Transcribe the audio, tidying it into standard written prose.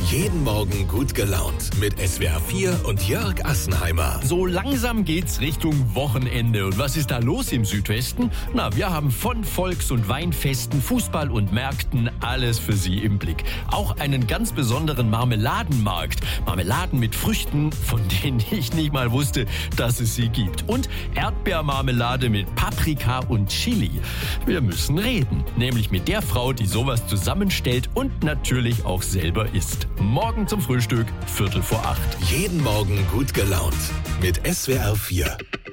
Jeden Morgen gut gelaunt mit SWR 4 und Jörg Assenheimer. So langsam geht's Richtung Wochenende. Und was ist da los im Südwesten? Na, wir haben von Volks- und Weinfesten, Fußball und Märkten alles für Sie im Blick. Auch einen ganz besonderen Marmeladenmarkt. Marmeladen mit Früchten, von denen ich nicht mal wusste, dass es sie gibt. Und Erdbeermarmelade mit Paprika und Chili. Wir müssen reden. Nämlich mit der Frau, die sowas zusammenstellt und natürlich auch selber isst. Morgen zum Frühstück, 7:45. Jeden Morgen gut gelaunt mit SWR 4.